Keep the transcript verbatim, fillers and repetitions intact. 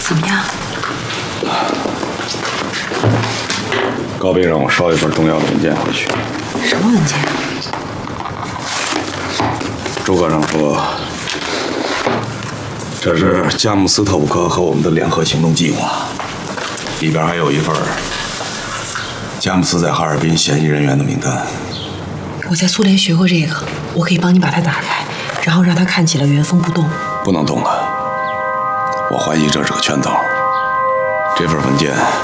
怎么样？ 高斌让我捎一份重要的文件回去。 什么文件？ 周科长说，这是佳木斯特务科和我们的联合行动计划，里边还有一份佳木斯在哈尔滨嫌疑人员的名单。 我在苏联学过这个，我可以帮你把它打开，然后让它看起来原封不动。 不能动了，我怀疑这是个圈套。这份文件